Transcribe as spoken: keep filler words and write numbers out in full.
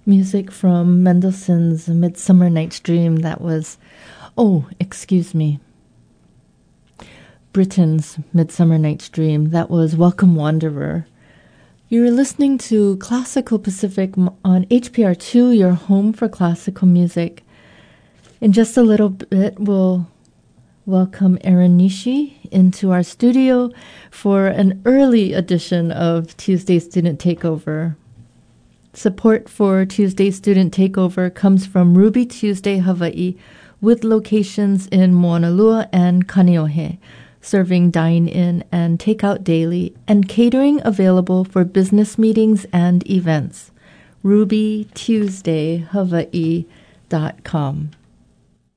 Music from Mendelssohn's Midsummer Night's Dream. That was, oh, excuse me, Britain's Midsummer Night's Dream. That was Welcome Wanderer. You're listening to Classical Pacific on H P R two, your home for classical music. In just a little bit, we'll welcome Erin Nishi into our studio for an early edition of Tuesday Student Takeover. Support for Tuesday Student Takeover comes from Ruby Tuesday Hawaii, with locations in Moanalua and Kaneohe, serving dine-in and take-out daily, and catering available for business meetings and events. ruby tuesday hawaii dot com.